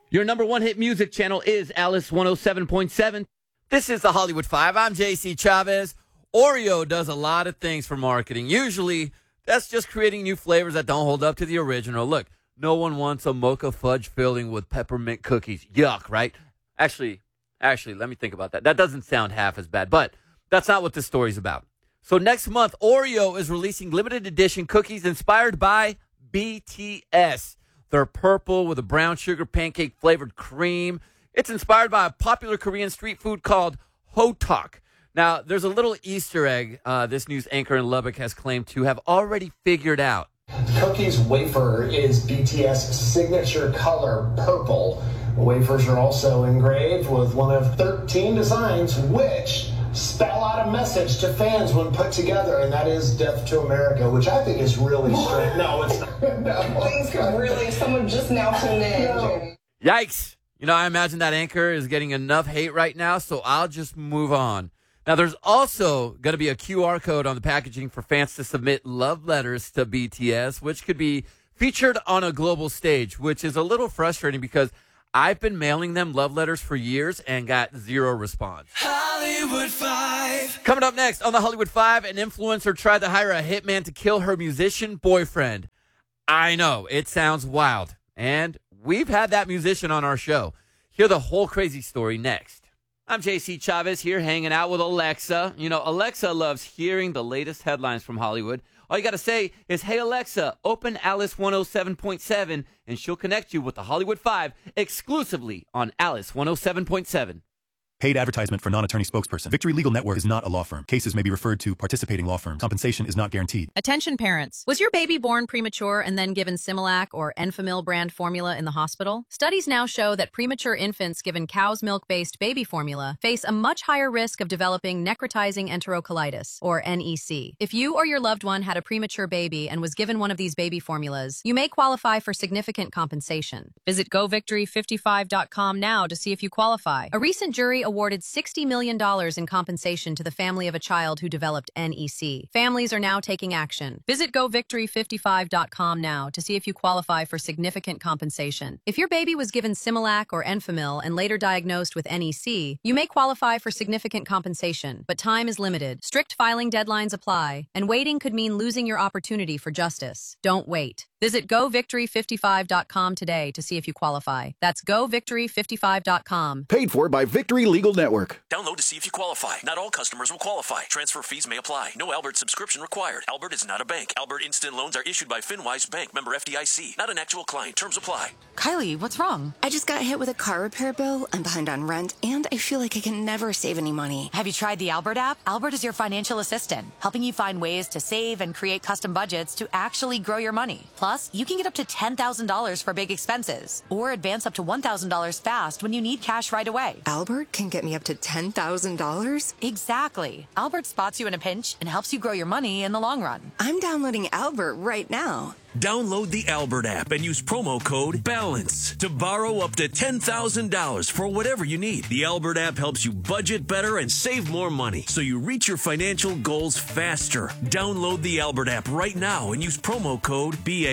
Your number one hit music channel is Alice 107.7. This is the Hollywood Five. I'm JC Chavez. Oreo does a lot of things for marketing. Usually, that's just creating new flavors that don't hold up to the original. Look, no one wants a mocha fudge filling with peppermint cookies. Yuck, right? Actually, let me think about that. That doesn't sound half as bad, but that's not what this story's about. So next month, Oreo is releasing limited edition cookies inspired by BTS. They're purple with a brown sugar pancake flavored cream. It's inspired by a popular Korean street food called Hotak. Now, there's a little Easter egg this news anchor in Lubbock has claimed to have already figured out. The cookie's wafer is BTS signature color, purple. The wafers are also engraved with one of 13 designs which spell out a message to fans when put together, and that is Death to America, which I think is really strange. No, it's not. No. Things could really, someone just now tuned in. No. Yikes. You know, I imagine that anchor is getting enough hate right now, so I'll just move on. Now, there's also going to be a QR code on the packaging for fans to submit love letters to BTS, which could be featured on a global stage, which is a little frustrating because I've been mailing them love letters for years and got zero response. Hollywood Five. Coming up next on the Hollywood Five, an influencer tried to hire a hitman to kill her musician boyfriend. I know, it sounds wild. And we've had that musician on our show. Hear the whole crazy story next. I'm JC Chavez here hanging out with Alexa. You know, Alexa loves hearing the latest headlines from Hollywood. All you got to say is, hey, Alexa, open Alice 107.7, and she'll connect you with the Hollywood Five exclusively on Alice 107.7. Paid advertisement for non-attorney spokesperson. Victory Legal Network is not a law firm. Cases may be referred to participating law firms. Compensation is not guaranteed. Attention parents. Was your baby born premature and then given Similac or Enfamil brand formula in the hospital? Studies now show that premature infants given cow's milk-based baby formula face a much higher risk of developing necrotizing enterocolitis, or NEC. If you or your loved one had a premature baby and was given one of these baby formulas, you may qualify for significant compensation. Visit GoVictory55.com now to see if you qualify. A recent jury awarded $60 million in compensation to the family of a child who developed NEC. Families are now taking action. Visit GoVictory55.com now to see if you qualify for significant compensation. If your baby was given Similac or Enfamil and later diagnosed with NEC, you may qualify for significant compensation, but time is limited. Strict filing deadlines apply, and waiting could mean losing your opportunity for justice. Don't wait. Visit GoVictory55.com today to see if you qualify. That's GoVictory55.com. Paid for by Victory Legal Network. Download to see if you qualify. Not all customers will qualify. Transfer fees may apply. No Albert subscription required. Albert is not a bank. Albert Instant Loans are issued by FinWise Bank, member FDIC. Not an actual client. Terms apply. Kylie, what's wrong? I just got hit with a car repair bill. I'm behind on rent, and I feel like I can never save any money. Have you tried the Albert app? Albert is your financial assistant, helping you find ways to save and create custom budgets to actually grow your money. Plus, you can get up to $10,000 for big expenses, or advance up to $1,000 fast when you need cash right away. Albert can get me up to $10,000? Exactly. Albert spots you in a pinch and helps you grow your money in the long run. I'm downloading Albert right now. Download the Albert app and use promo code BALANCE to borrow up to $10,000 for whatever you need. The Albert app helps you budget better and save more money so you reach your financial goals faster. Download the Albert app right now and use promo code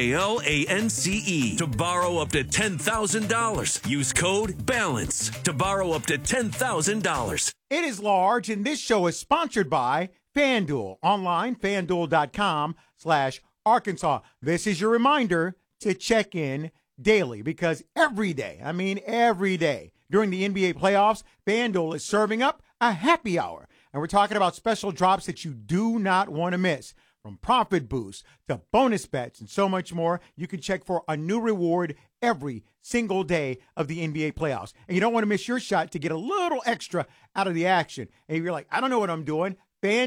BALANCE to borrow up to $10,000. Use code BALANCE to borrow up to $10,000. It is large, and this show is sponsored by FanDuel. Online, FanDuel.com/Arkansas. This is your reminder to check in daily, because every day during the NBA playoffs, FanDuel is serving up a happy hour. And we're talking about special drops that you do not want to miss. From profit boosts to bonus bets and so much more, you can check for a new reward every single day of the NBA playoffs. And you don't want to miss your shot to get a little extra out of the action. And if you're like, I don't know what I'm doing,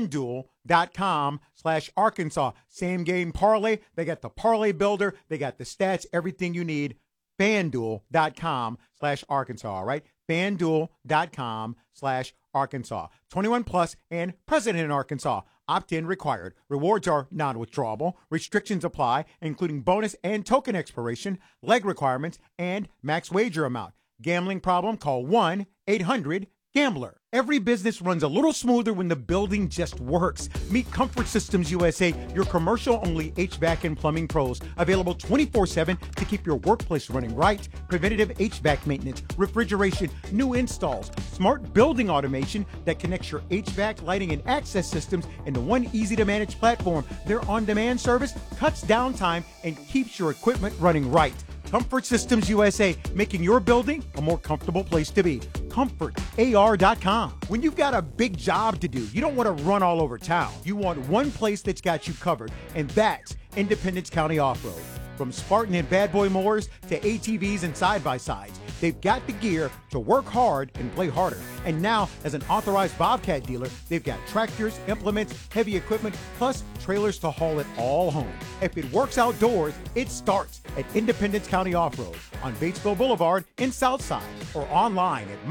FanDuel.com/Arkansas. Same game parlay. They got the parlay builder. They got the stats, everything you need. FanDuel.com/Arkansas, all right? FanDuel.com/Arkansas. 21 plus and present in Arkansas. Opt-in required. Rewards are non-withdrawable. Restrictions apply, including bonus and token expiration, leg requirements, and max wager amount. Gambling problem? Call 1-800 Gambler, every business runs a little smoother when the building just works. Meet Comfort Systems USA, your commercial-only HVAC and plumbing pros. Available 24/7 to keep your workplace running right. Preventative HVAC maintenance, refrigeration, new installs, smart building automation that connects your HVAC, lighting, and access systems into one easy-to-manage platform. Their on-demand service cuts downtime and keeps your equipment running right. Comfort Systems USA, making your building a more comfortable place to be. ComfortAR.com. When you've got a big job to do, you don't want to run all over town. You want one place that's got you covered, and that's Independence County Off-Road. From Spartan and Bad Boy mowers to ATVs and side-by-sides, they've got the gear to work hard and play harder. And now, as an authorized Bobcat dealer, they've got tractors, implements, heavy equipment, plus trailers to haul it all home. If it works outdoors, it starts at Independence County Off-Road on Batesville Boulevard in Southside or online at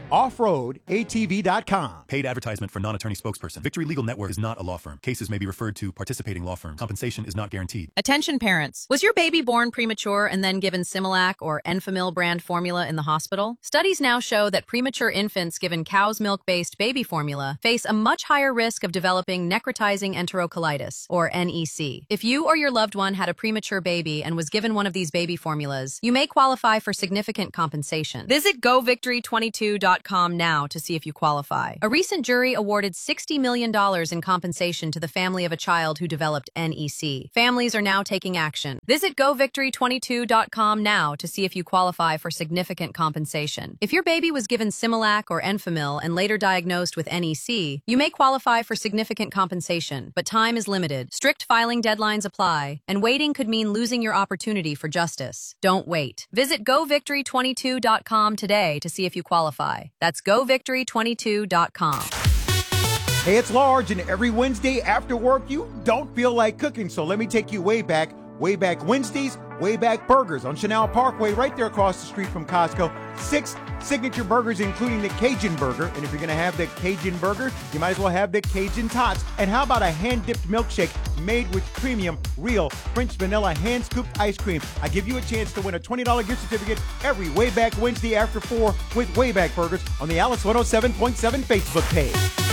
myoffroadatv.com. Paid advertisement for non-attorney spokesperson. Victory Legal Network is not a law firm. Cases may be referred to participating law firms. Compensation is not guaranteed. Attention parents. Was your baby born premature and then given Similac or Enfamil brand formula in the hospital? Studies now show that premature infants given cow's milk-based baby formula face a much higher risk of developing necrotizing enterocolitis, or NEC. If you or your loved one had a premature baby and was given one of these baby formulas, you may qualify for significant compensation. Visit govictory22.com now to see if you qualify. A recent jury awarded $60 million in compensation to the family of a child who developed NEC. Families are now taking action. Visit govictory22.com now to see if you qualify for significant compensation. If your baby was given Similac or Enfamil and later diagnosed with NEC, you may qualify for significant compensation, but time is limited. Strict filing deadlines apply, and waiting could mean losing your opportunity for justice. Don't wait. Visit govictory22.com today to see if you qualify. That's govictory22.com. Hey, it's Large, and every Wednesday after work, you don't feel like cooking, so let me take you way back Wednesdays, Way Back Burgers on Chanel Parkway, right there across the street from Costco. 6 signature burgers, including the Cajun Burger. And if you're going to have the Cajun Burger, you might as well have the Cajun Tots. And how about a hand-dipped milkshake made with premium, real French vanilla hand-scooped ice cream? I give you a chance to win a $20 gift certificate every Way Back Wednesday after 4 with Way Back Burgers on the Alice 107.7 Facebook page.